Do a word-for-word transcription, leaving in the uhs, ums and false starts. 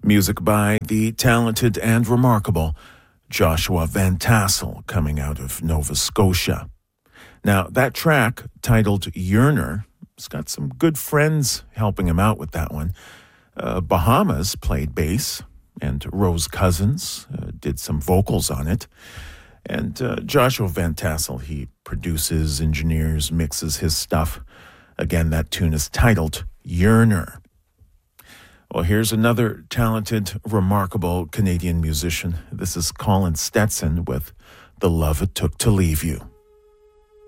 Music by the talented and remarkable Joshua Van Tassel, coming out of Nova Scotia. Now, that track, titled Yearner, has got some good friends helping him out with that one. Uh, Bahamas played bass, and Rose Cousins uh, did some vocals on it. And uh, Joshua Van Tassel, he produces, engineers, mixes his stuff. Again, that tune is titled Yearner. Well, here's another talented, remarkable Canadian musician. This is Colin Stetson with The Love It Took to Leave You.